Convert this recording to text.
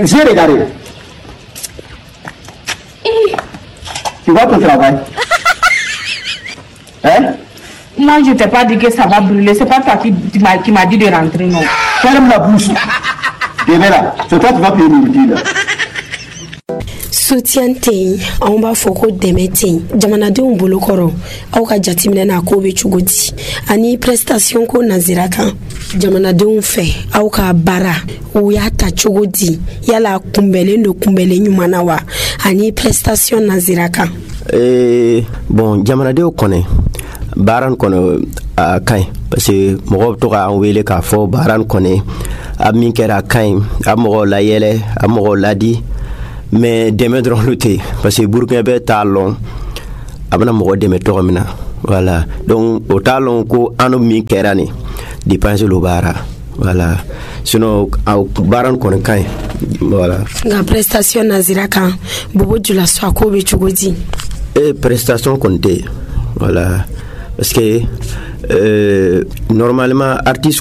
J'ai regardé. Tu vois ton travail? Hein? Moi, je t'ai pas dit que ça va brûler. C'est pas toi qui m'a dit de rentrer, non. Ferme la bouche. Tu es là. C'est toi qui vas payer nourriture, là. Soutien te on b'a fɔ ko dɛmɛ te jamanadenw bolo kɔrɔ aw ka jateminɛ na ko bɛ cogo di ani prestation ko nazira kan jamanadenw fɛ aw ka baara o y'a ta cogo di yala kunbɛlen do kunbɛlen ɲuman na wa ani prestation nazira kan bon jamanadenw kɔnɛ baara kɔnɛ a kaɲi parce que mɔgɔw bɛ to k'an wele k'a fɔ baara kɔnɛ a min kɛra a kaɲi a mɔgɔw layɛlɛ a mɔgɔw ladi mais dɛmɛ dɔrɔn lu tɛ parce que burukina bɛ t'a lɔn a bɛna mɔgɔ dɛmɛ tɔgɔ min na voilà donc o t'a lɔn ko an min kɛra nin dépense lo baara voilà sinon baara kɔni ka ɲi voilà nka prestation nazira kan bobo jula so a ko bɛ cogo di prestation kɔni tɛ voilà parce que normalement artiste